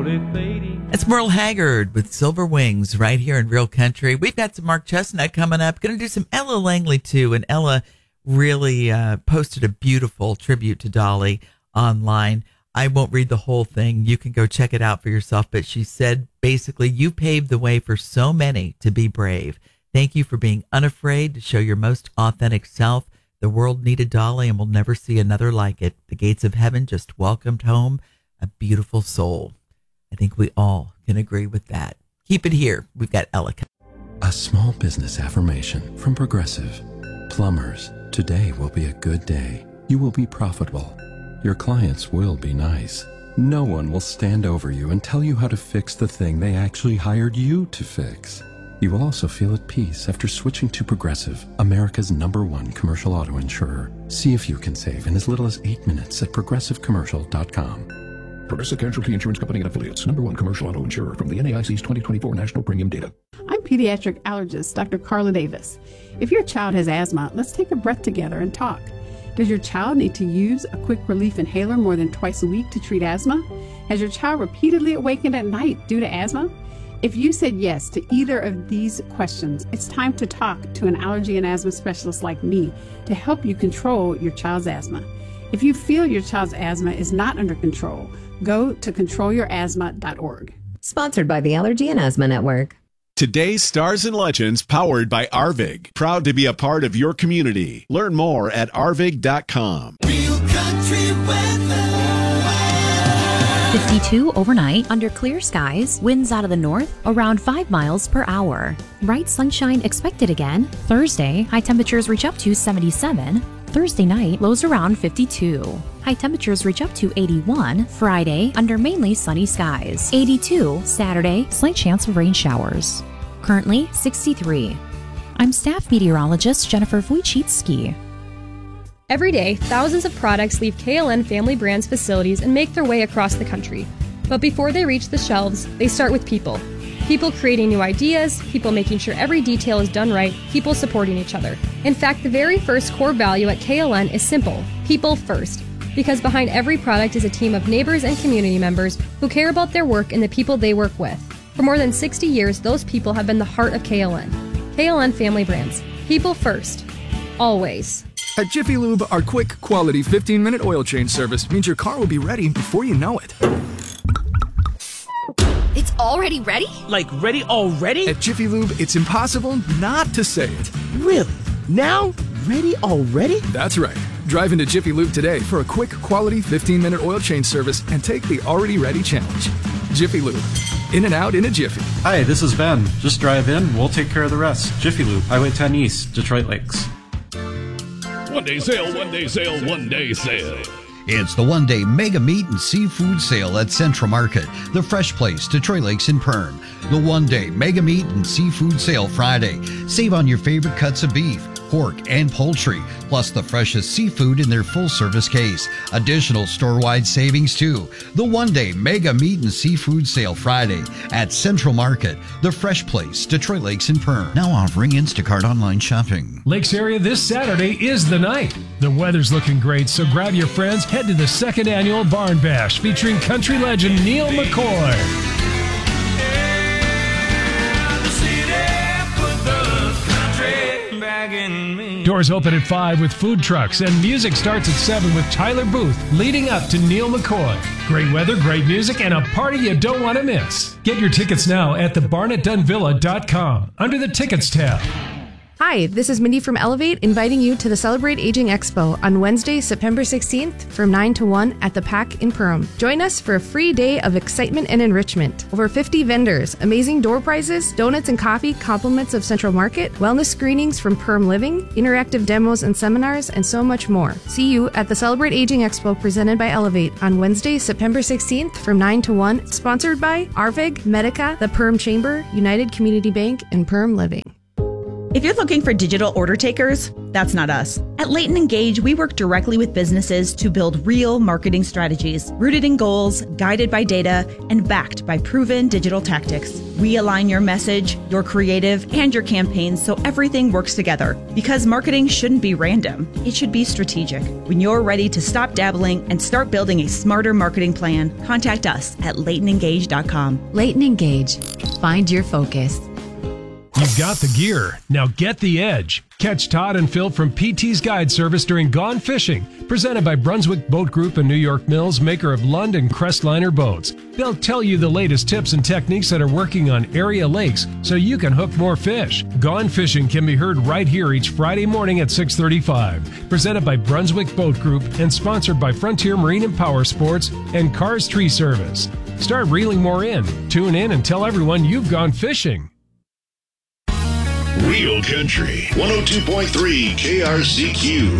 slowly fading. It's Merle Haggard with Silver Wings right here in Real Country. We've got some Mark Chestnut coming up. Going to do some Ella Langley too. And Ella really posted a beautiful tribute to Dolly online. I won't read the whole thing. You can go check it out for yourself. But she said, basically, you paved the way for so many to be brave. Thank you for being unafraid to show your most authentic self. The world needed Dolly and will never see another like it. The gates of heaven just welcomed home a beautiful soul. I think we all can agree with that. Keep it here. We've got Ella. A small business affirmation from Progressive. Plumbers, today will be a good day. You will be profitable. Your clients will be nice. No one will stand over you and tell you how to fix the thing they actually hired you to fix. You will also feel at peace after switching to Progressive, America's #1 commercial auto insurer. See if you can save in as little as 8 minutes at progressivecommercial.com. Progressive Casualty Insurance Company and Affiliates, #1 commercial auto insurer from the NAIC's 2024 National Premium Data. I'm pediatric allergist Dr. Carla Davis. If your child has asthma, let's take a breath together and talk. Does your child need to use a quick relief inhaler more than twice a week to treat asthma? Has your child repeatedly awakened at night due to asthma? If you said yes to either of these questions, it's time to talk to an allergy and asthma specialist like me to help you control your child's asthma. If you feel your child's asthma is not under control, go to controlyourasthma.org. Sponsored by the Allergy and Asthma Network. Today's Stars and Legends, powered by Arvig. Proud to be a part of your community. Learn more at arvig.com. Real country weather. 52 overnight under clear skies, winds out of the north around 5 miles per hour. Bright sunshine expected again. Thursday, high temperatures reach up to 77. Thursday night, lows around 52. High temperatures reach up to 81. Friday, under mainly sunny skies. 82. Saturday, slight chance of rain showers. Currently, 63. I'm staff meteorologist Jennifer Wojcicki. Every day, thousands of products leave KLN Family Brands facilities and make their way across the country. But before they reach the shelves, they start with people. People creating new ideas, people making sure every detail is done right, people supporting each other. In fact, the very first core value at KLN is simple: people first. Because behind every product is a team of neighbors and community members who care about their work and the people they work with. For more than 60 years, those people have been the heart of KLN. KLN Family Brands. People first. Always. At Jiffy Lube, our quick, quality 15-minute oil change service means your car will be ready before you know it. It's already ready? Like ready already? At Jiffy Lube, it's impossible not to say it. Really? Now? Ready already? That's right. Drive into Jiffy Lube today for a quick, quality 15-minute oil change service and take the Already Ready challenge. Jiffy Lube. In and out in a jiffy. Hi, this is Ben. Just drive in, we'll take care of the rest. Jiffy Lube, Highway 10 East, Detroit Lakes. One-day sale, one-day sale, one-day sale. It's the one-day mega meat and seafood sale at Central Market, the fresh place, Detroit Lakes and Pern. The one-day mega meat and seafood sale Friday. Save on your favorite cuts of beef, pork, and poultry, plus the freshest seafood in their full-service case. Additional store-wide savings, too. The one-day mega meat and seafood sale Friday at Central Market, the fresh place, Detroit Lakes and Pern. Now offering Instacart online shopping. Lakes area this Saturday is the night. The weather's looking great, so grab your friends, head to the second annual Barn Bash featuring country legend Neil McCoy. Doors open at 5 with food trucks, and music starts at 7 with Tyler Booth leading up to Neil McCoy. Great weather, great music, and a party you don't want to miss. Get your tickets now at thebarnettdunvilla.com under the Tickets tab. Hi, this is Mindy from Elevate, inviting you to the Celebrate Aging Expo on Wednesday, September 16th from 9 to 1 at the PAC in Perham. Join us for a free day of excitement and enrichment. Over 50 vendors, amazing door prizes, donuts and coffee, compliments of Central Market, wellness screenings from Perham Living, interactive demos and seminars, and so much more. See you at the Celebrate Aging Expo presented by Elevate on Wednesday, September 16th from 9 to 1, sponsored by Arvig, Medica, the Perham Chamber, United Community Bank, and Perham Living. If you're looking for digital order takers, that's not us. At Leighton Engage, we work directly with businesses to build real marketing strategies, rooted in goals, guided by data, and backed by proven digital tactics. We align your message, your creative, and your campaigns so everything works together. Because marketing shouldn't be random, it should be strategic. When you're ready to stop dabbling and start building a smarter marketing plan, contact us at LeightonEngage.com. Leighton Engage. Find your focus. You've got the gear. Now get the edge. Catch Todd and Phil from PT's Guide Service during Gone Fishing, presented by Brunswick Boat Group and New York Mills, maker of Lund and Crestliner boats. They'll tell you the latest tips and techniques that are working on area lakes so you can hook more fish. Gone Fishing can be heard right here each Friday morning at 6:35. Presented by Brunswick Boat Group and sponsored by Frontier Marine and Power Sports and Cars Tree Service. Start reeling more in. Tune in and tell everyone you've gone fishing. Real Country 102.3 KRCQ.